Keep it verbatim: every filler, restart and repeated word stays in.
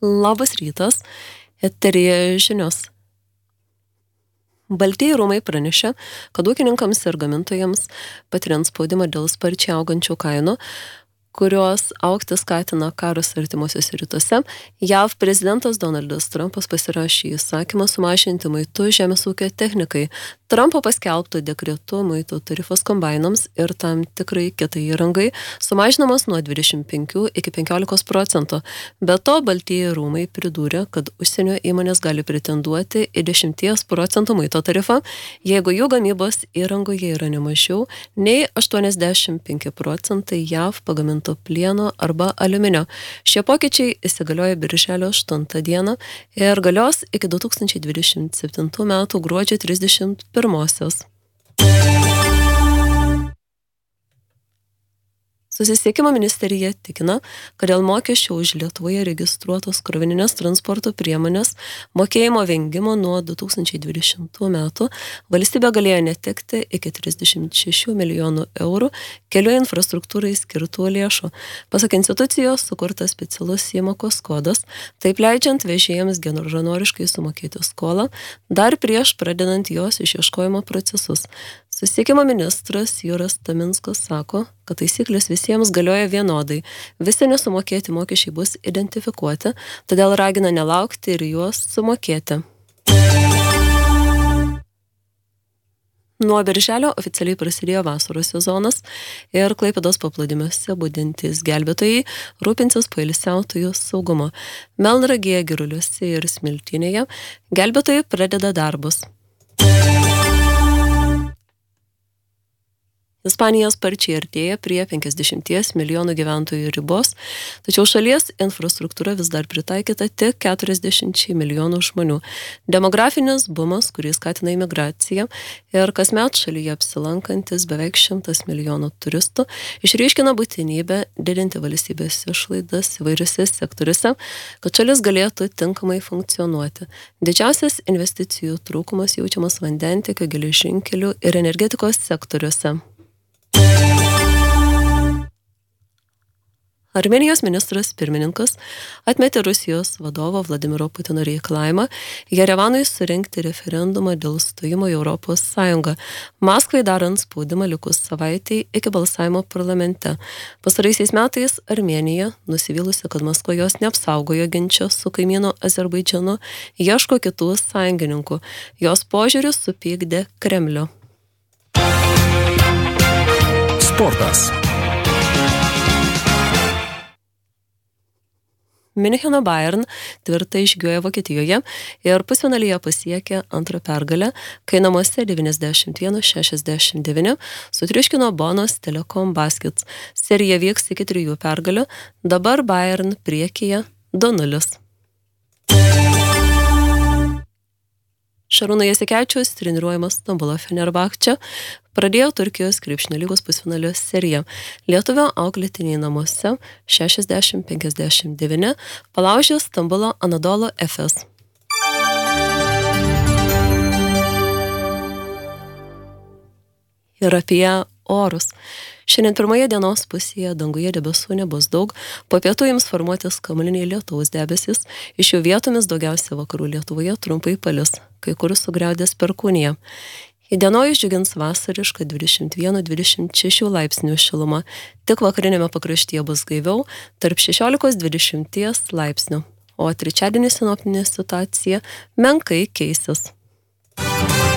Labas rytas, eteryje žinios. Baltieji rūmai pranešė, kad ūkininkams ir gamintojams patiriant spaudimą dėl sparčiai augančių kainų, kurios augti skatina karas artimuosiuose rytuose, J A V prezidentas Donaldas Trumpas pasirašė įsakymą sumažinti muitus žemės ūkio technikai. Trumpo paskelbto dekretu muitų tarifas kombainams ir tam tikrai kitai įrangai sumažinamas nuo dvidešimt penkių iki penkiolikos procentų. Be to, Baltieji rūmai pridūrė, kad užsienio įmonės gali pretenduoti į dešimties procentų muito tarifą, jeigu jų gamybos įrangoje yra nemažiau nei aštuoniasdešimt penki procentai J A V pagaminto plieno arba aliuminio. Šie pokyčiai įsigalioja birželio aštuntą dieną ir galios iki du tūkstančiai dvidešimt septintų metų gruodžio trisdešimt pirmosios. Susisiekimo ministerija tikina, kad dėl mokesčio už Lietuvoje registruotos krovininės transporto priemonės mokėjimo vengimo nuo du tūkstančiai dvidešimtų metų valstybė galėjo netekti iki trisdešimt šešių milijonų eurų kelių infrastruktūrai skirtų lėšų. Pasak institucijos, sukurtas specialus įmokos kodas, taip leidžiant vežėjams geranoriškai sumokėti skolą dar prieš pradedant jos išieškojimo procesus. Susisiekimo ministras Juras Taminskas sako, kad taisyklės visiems galioja vienodai. Visi nesumokėti mokesčiai bus identifikuoti, todėl ragina nelaukti ir juos sumokėti. Nuo birželio oficialiai prasidėjo vasaros sezonas ir Klaipėdos paplūdimiuose budintys gelbėtojai rūpinsis poilsiautojų saugumo. Melnragėje, Giruliuose ir Smiltynėje gelbėtojai pradeda darbus. Ispanija sparčiai artėja prie penkiasdešimties milijonų gyventojų ribos, tačiau šalies infrastruktūra vis dar pritaikyta tik keturiasdešimčiai milijonų žmonių. Demografinis bumas, kuris skatina imigraciją ir kasmet šalyje apsilankantis beveik šimtas milijonų turistų, išryškina būtinybę didinti valstybės išlaidas įvairiuose sektoriuose, kad šalis galėtų tinkamai funkcionuoti. Didžiausias investicijų trūkumas jaučiamas vandentiekio, geležinkelių ir energetikos sektoriuose. Armėnijos ministras pirmininkas atmetė Rusijos vadovo Vladimiro Putino reikalavimą Jerevanui surengti referendumą dėl stojimo į Europos Sąjungą, Maskvai darant spaudimą likus savaitei iki balsavimo parlamente. Pastaraisiais metais Armėnija, nusivylusi, kad Maskva jos neapsaugojo ginčo su kaimynu Azerbaidžanu, ieško kitų sąjungininkų. Jos požiūris supykdė Kremlių. Sportas. Miuncheno Bayern tvirtai išgiojo Vokietijoje ir pusfinalyje pasiekė antrą pergalę, kai namuose devyniasdešimt vienas šešiasdešimt devyni sutriuškino Bonos Telekom Baskets. Serija vyks iki trijų pergalių, dabar Bayern priekyje du nulis. Šarūno Jasikevičiaus treniruojamas Stambulo Fenerbahče pradėjo Turkijos krepšinio lygos pusfinalio seriją. Lietuvio auklėtiniai namuose šešiasdešimt penkiasdešimt devyni palaužė Stambulo Anadolu Efes. Ir apie orus. Šiandien pirmoje dienos pusėje danguje debesų nebus daug, po pietų jums formuotis kamuoliniai lietaus debesis, iš jų vietomis daugiausia vakarų Lietuvoje trumpai palis, kai kur sugriaudės perkūnija. Įdienojus džiugins vasariška dvidešimt vienas dvidešimt šeši laipsnių šiluma, tik vakarinėme pakraštyje bus gaiviau, tarp šešiolikos dvidešimt laipsnių, o trečiadienį sinoptinė situacija menkai keisis.